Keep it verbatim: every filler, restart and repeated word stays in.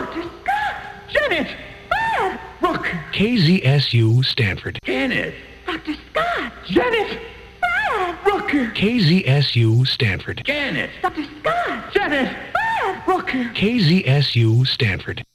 Doctor Scott! Janet! Dad! Look! K Z S U Stanford. Janet! Doctor Scott! Janet! Dad! Look! K Z S U Stanford. Janet! Doctor Scott! Janet! Dad! Look! K Z S U Stanford.